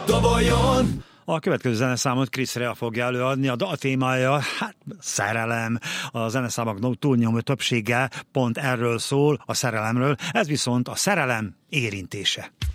doboljon. A következő zeneszámot Chris Rea fogja előadni, a dal témája, szerelem. A zeneszámok túlnyomó többsége pont erről szól, a szerelemről, ez viszont a szerelem érintése.